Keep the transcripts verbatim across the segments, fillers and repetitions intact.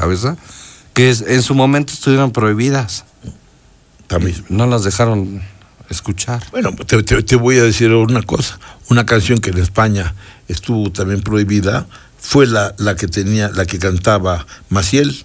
cabeza, que es, en su momento estuvieron prohibidas. También. No las dejaron escuchar. Bueno, te, te, te voy a decir una cosa. Una canción que en España estuvo también prohibida fue la, la que tenía, la que cantaba Maciel.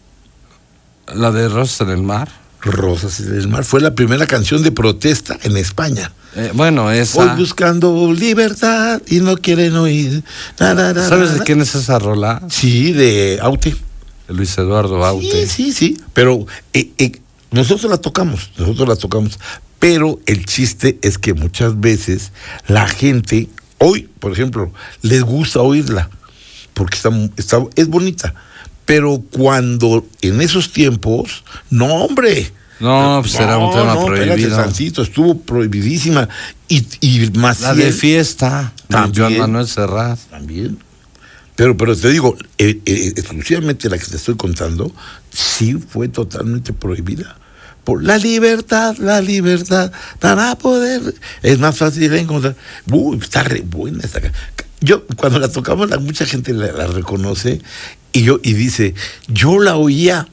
La de Rosas en el Mar. Rosas en el Mar. Fue la primera canción de protesta en España. Eh, bueno, esa... Voy buscando libertad y no quieren oír. Na, na, na, ¿Sabes na, de na. quién es esa rola? Sí, de Aute. De Luis Eduardo Aute. Sí, sí, sí. Pero eh, eh, nosotros la tocamos, nosotros la tocamos. Pero el chiste es que muchas veces la gente, hoy, por ejemplo, les gusta oírla, porque está, está, es bonita. Pero cuando en esos tiempos, no, hombre. No, pues no, era un tema no, prohibido. Espérate tantito, estuvo prohibidísima. Y, y más La de Fiesta, de Joan Manuel Serrat. También. Pero, pero te digo, eh, eh, exclusivamente la que te estoy contando, sí fue totalmente prohibida. Por la libertad, la libertad, dará poder. Es más fácil encontrar. Uy, está re buena esta canción. Yo, cuando la tocamos, la, mucha gente la, la reconoce y yo y dice, yo la oía,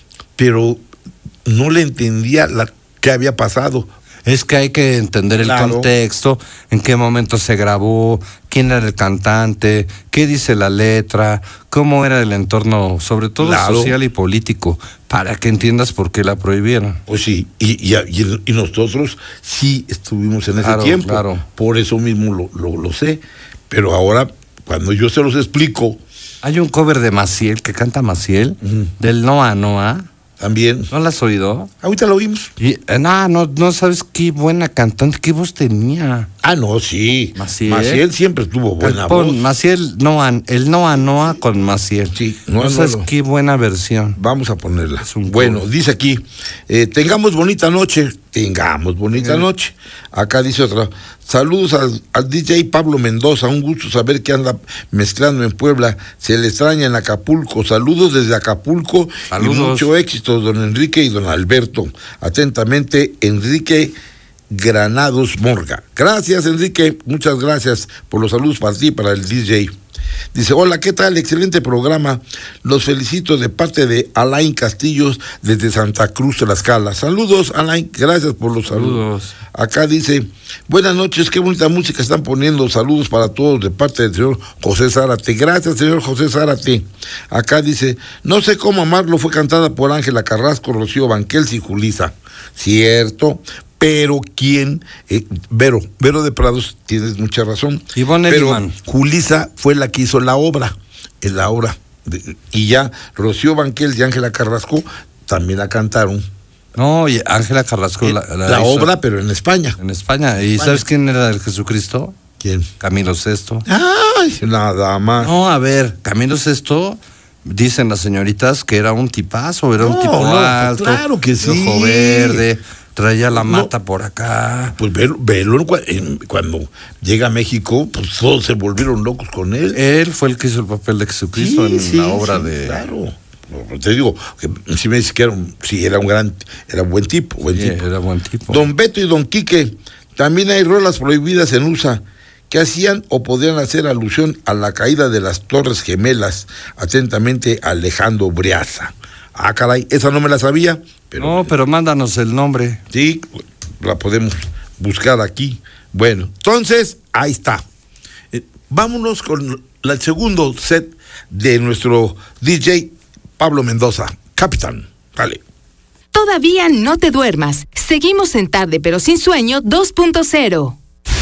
pero no le entendía la, qué había pasado. Es que hay que entender el Claro. contexto, en qué momento se grabó, quién era el cantante, qué dice la letra, cómo era el entorno, sobre todo Claro. social y político, para que entiendas por qué la prohibieron. Pues sí, y, y, y, y nosotros sí estuvimos en ese Claro, tiempo, claro. por eso mismo lo, lo, lo sé, pero ahora cuando yo se los explico, Hay un cover de Maciel, que canta Maciel, Ujú. del Noa Noa. también, ¿No la has oído? ahorita lo oímos. Y, eh, no, no, no sabes qué buena cantante, qué voz tenía. Ah, no, sí, Maciel. Maciel siempre tuvo buena Pon voz. Maciel, Noa, el Noa Noa con Maciel. Sí, no, no, sabes no, no. qué buena versión. Vamos a ponerla. Es un Bueno, cover. dice aquí, eh, tengamos bonita noche, tengamos bonita Sí. noche. Acá dice otra, saludos al, al D J Pablo Mendoza, un gusto saber que anda mezclando en Puebla, se le extraña en Acapulco, saludos desde Acapulco Saludos. y mucho éxito, don Enrique y don Alberto. Atentamente, Enrique Granados Morga. Gracias, Enrique, muchas gracias por los saludos para ti, para el D J. Dice, hola, ¿qué tal? Excelente programa. Los felicito de parte de Alain Castillos desde Santa Cruz de la Escala. Saludos, Alain, gracias por los saludos. Saludos. Acá dice, buenas noches, qué bonita música están poniendo. Saludos para todos de parte del señor José Zárate. Gracias, señor José Zárate. Acá dice, no sé cómo amarlo, fue cantada por Ángela Carrasco, Rocío Banquels y Julisa. Cierto. Pero quién, eh, Vero, Vero de Prados, tienes mucha razón. Ivonne Pero Elliman. Julisa fue la que hizo la obra, en la obra. De, y ya Rocío Banquels y Ángela Carrasco también la cantaron. No, y Ángela Carrasco la, la la hizo obra, pero en España. en España. ¿Y España. sabes quién era el Jesucristo? ¿Quién? Camilo sexto. Ay, nada más. No, a ver, Camilo sexto, dicen las señoritas que era un tipazo, era un No, tipo no, alto, claro que de sí. ojo verde, traía la mata No. por acá. Pues velo, velo en cua- en- cuando llega a México, pues todos se volvieron locos con él. Él fue el que hizo el papel de Jesucristo Sí, en sí, la obra sí, de... Claro. No, te digo, que si me dices que era un, sí, era un gran, era buen tipo, buen Sí, tipo. era buen tipo. Don Beto y Don Quique, también hay rolas prohibidas en U S A que hacían o podían hacer alusión a la caída de las Torres Gemelas. Atentamente, Alejandro Briaza. Ah, caray, esa no me la sabía, pero No, pero mándanos el nombre. sí, la podemos buscar aquí. Bueno, entonces, ahí está. Eh, vámonos con la- el segundo set de nuestro D J Pablo Mendoza. Capitán, dale. Todavía no te duermas. Seguimos en Tarde pero sin sueño dos punto cero.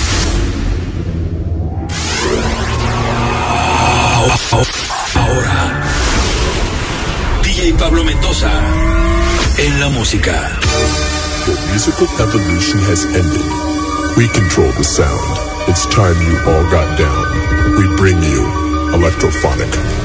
Ahora, D J Pablo Mendoza en la música. The musical evolution has ended. We control the sound. It's time you all got down. We bring you Electrophonic.